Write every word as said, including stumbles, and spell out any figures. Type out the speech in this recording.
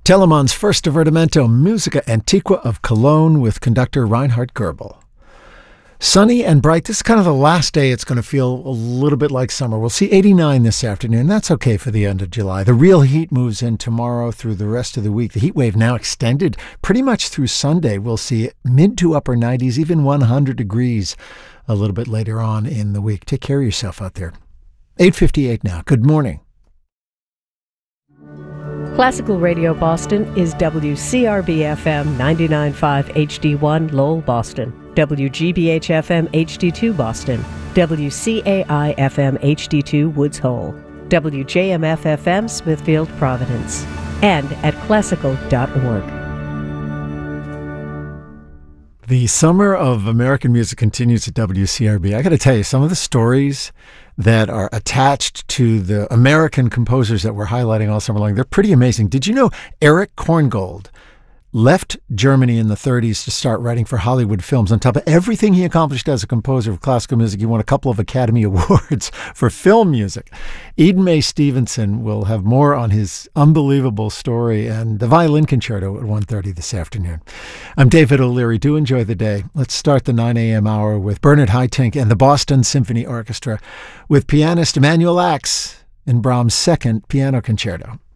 Telemann's first divertimento, Musica Antiqua of Cologne with conductor Reinhard Goebel. Sunny and bright. This is kind of the last day it's going to feel a little bit like summer. We'll see eighty-nine this afternoon. That's okay for the end of July. The real heat moves in tomorrow through the rest of the week. The heat wave now extended pretty much through Sunday. We'll see mid to upper nineties, even one hundred degrees a little bit later on in the week. Take care of yourself out there. eight fifty-eight now. Good morning. Classical Radio Boston is W C R B F M ninety-nine point five H D one Lowell, Boston, W G B H F M H D two Boston, W C A I F M H D two Woods Hole, W J M F F M Smithfield, Providence, and at classical dot org. The summer of American music continues at W C R B. I got to tell you, some of the stories that are attached to the American composers that we're highlighting all summer long, they're pretty amazing. Did you know Erich Korngold left Germany in the thirties to start writing for Hollywood films? On top of everything he accomplished as a composer of classical music, he won a couple of Academy Awards for film music. Eden May Stevenson will have more on his unbelievable story and the violin concerto at one thirty this afternoon. I'm David O'Leary. Do enjoy the day. Let's start the nine a.m. hour with Bernard Haitink and the Boston Symphony Orchestra with pianist Emanuel Ax in Brahms' second piano concerto.